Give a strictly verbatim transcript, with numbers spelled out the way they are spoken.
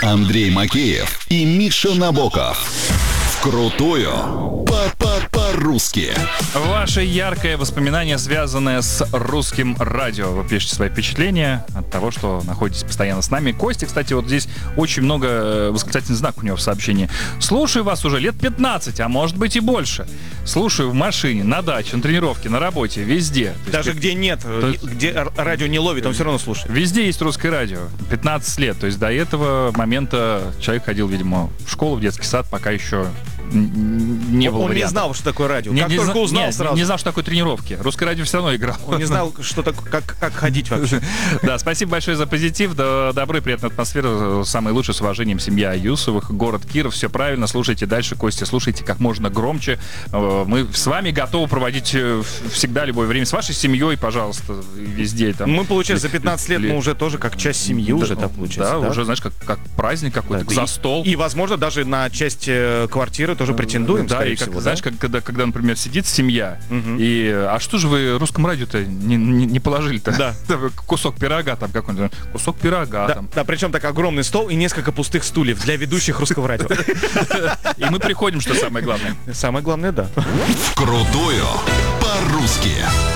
Андрей Макеев и Миша Набоков. Вкрутую по-по-по-русски. Ваше яркое воспоминание, связанное с русским радио. Вы пишете свои впечатления от того, что находитесь постоянно с нами. Костя, кстати, вот здесь очень много восклицательных знаков у него в сообщении. Слушаю вас уже лет пятнадцать, а может быть и больше. Слушаю в машине, на даче, на тренировке, на работе, везде. Даже где нет, есть, где радио не ловит, он все равно слушает. Везде есть русское радио. пятнадцать лет. То есть до этого момента человек ходил, видимо, в школу, в детский сад, пока еще не было Он вариантов. не знал, что такое радио. Не, как не только зна- узнал не, сразу. Не знал, что такое тренировки. Русское радио все равно играл. Он не знал, что так, как, как ходить вообще. Да, спасибо большое за позитив. Доброй, приятной атмосферы. Самый лучший, с уважением, семья Юсовых, город Киров. Все правильно. Слушайте дальше, Костя. Слушайте как можно громче. Мы с вами готовы проводить всегда, любое время. С вашей семьей, пожалуйста, везде. Там. Мы, получается, за пятнадцать лет мы уже тоже как часть семьи уже, да, так получается. Да, да? уже, знаешь, как, как праздник какой-то, Да, за и, стол. И, возможно, даже на часть э, квартиры тоже претендуем, Да, скорее и как, всего, знаешь, да? как, когда, когда, например, сидит семья, Мгм. и а что же вы русскому радио-то не, не, не положили-то? Да. Кусок пирога там какой-нибудь, кусок пирога Да, там. да, причем так огромный стол и несколько пустых стульев для ведущих русского радио. И мы приходим, что самое главное. Самое главное, да. Вкрутую по-русски.